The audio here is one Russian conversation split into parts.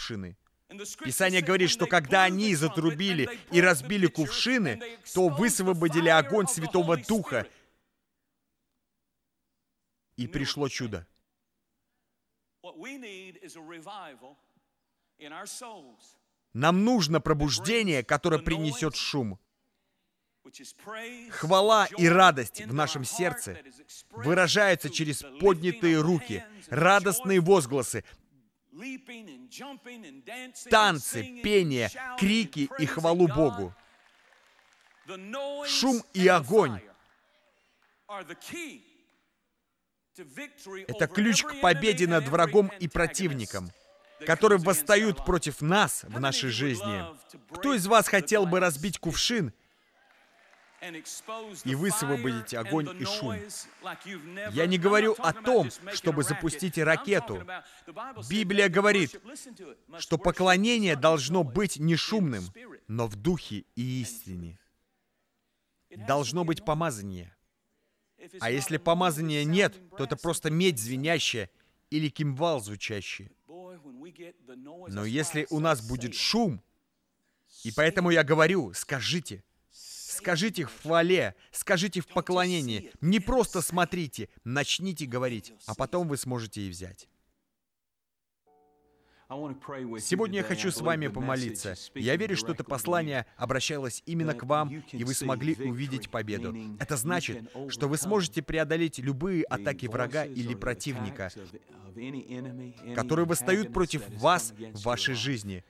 кувшины. Писание говорит, что когда они затрубили и разбили кувшины, то высвободили огонь Святого Духа, и пришло чудо. Нам нужно пробуждение, которое принесет шум. Хвала и радость в нашем сердце выражаются через поднятые руки, радостные возгласы, танцы, пение, крики и хвалу Богу. Шум и огонь — это ключ к победе над врагом и противником, которые восстают против нас в нашей жизни. Кто из вас хотел бы разбить кувшин и высвободить огонь и шум? Я не говорю о том, чтобы запустить ракету. Библия говорит, что поклонение должно быть не шумным, но в духе и истине. Должно быть помазание. А если помазания нет, то это просто медь звенящая или кимвал звучащий. Но если у нас будет шум, и поэтому я говорю, скажите в хвале, скажите в поклонении, не просто смотрите, начните говорить, а потом вы сможете и взять. Сегодня я хочу с вами помолиться. Я верю, что это послание обращалось именно к вам, и вы смогли увидеть победу. Это значит, что вы сможете преодолеть любые атаки врага или противника, которые восстают против вас в вашей жизни.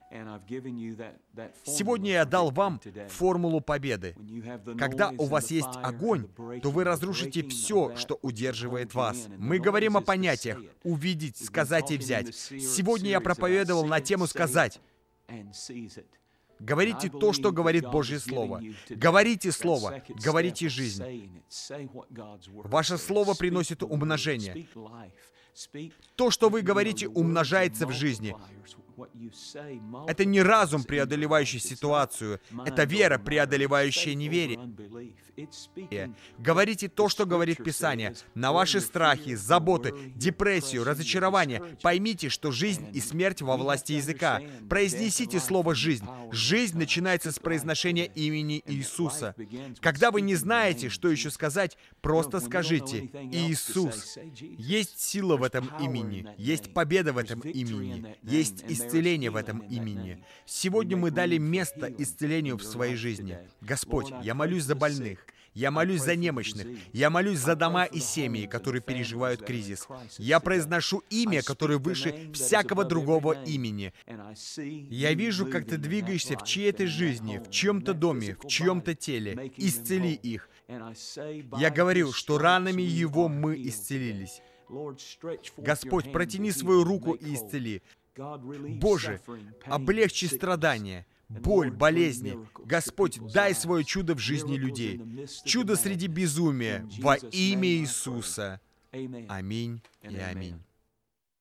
Сегодня я дал вам формулу победы. Когда у вас есть огонь, то вы разрушите все, что удерживает вас. Мы говорим о понятиях «увидеть», «сказать» и «взять». Сегодня я проповедовал на тему «сказать». Говорите то, что говорит Божье Слово. Говорите Слово, говорите жизнь. Ваше Слово приносит умножение. То, что вы говорите, умножается в жизни. Это не разум, преодолевающий ситуацию. Это вера, преодолевающая неверие. Говорите то, что говорит Писание. На ваши страхи, заботы, депрессию, разочарование. Поймите, что жизнь и смерть во власти языка. Произнесите слово «жизнь». Жизнь начинается с произношения имени Иисуса. Когда вы не знаете, что еще сказать, просто скажите «Иисус». Есть сила в этом имени. Есть победа в этом имени. Есть исцеление в этом имени. Сегодня мы дали место исцелению в своей жизни. Господь, я молюсь за больных. Я молюсь за немощных. Я молюсь за дома и семьи, которые переживают кризис. Я произношу имя, которое выше всякого другого имени. Я вижу, как ты двигаешься в чьей-то жизни, в чьем-то доме, в чьем-то теле. Исцели их. Я говорю, что ранами Его мы исцелились. Господь, протяни свою руку и исцели. Боже, облегчи страдания, боль, болезни. Господь, дай свое чудо в жизни людей. Чудо среди безумия во имя Иисуса. Аминь и аминь.